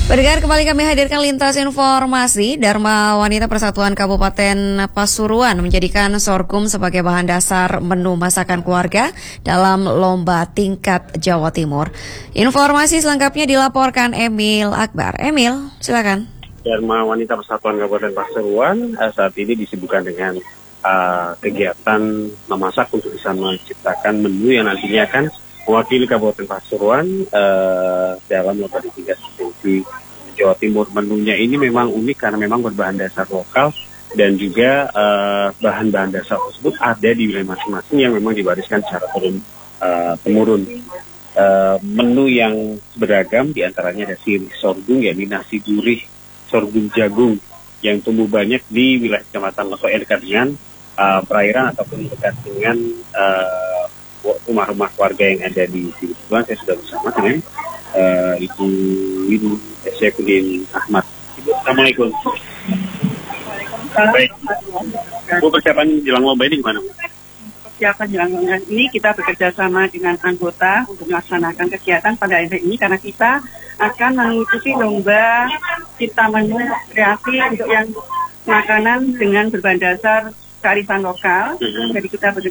Pendengar, kembali kami hadirkan lintas informasi. Dharma Wanita Persatuan Kabupaten Pasuruan menjadikan sorghum sebagai bahan dasar menu masakan keluarga dalam lomba tingkat Jawa Timur. Informasi selengkapnya dilaporkan Emil Akbar. Emil, silakan. Dharma Wanita Persatuan Kabupaten Pasuruan saat ini disibukkan dengan kegiatan memasak untuk bisa menciptakan menu yang nantinya akan mewakili Kabupaten Pasuruan dalam lomba di tingkat provinsi Jawa Timur. Menunya ini memang unik karena memang berbahan dasar lokal dan juga bahan-bahan dasar tersebut ada di wilayah masing-masing yang memang diwariskan secara turun-temurun. Menu yang beragam diantaranya ada sorghum, yakni nasi gurih sorghum jagung yang tumbuh banyak di wilayah Kecamatan Leto dekat dengan perairan ataupun dekat dengan rumah-rumah warga yang ada di sini. Saya sudah bersama dengan Ibu Windu Syekhuddin Ahmad. Ibu, Assalamualaikum. Baik. Bu, persiapan jelang lomba ini gimana? Persiapan jelang lomba ini kita bekerja sama dengan anggota untuk melaksanakan kegiatan pada hari ini karena kita akan mengikuti lomba cipta menu kreasi untuk yang makanan dengan berbahan dasar kearifan lokal. Jadi kita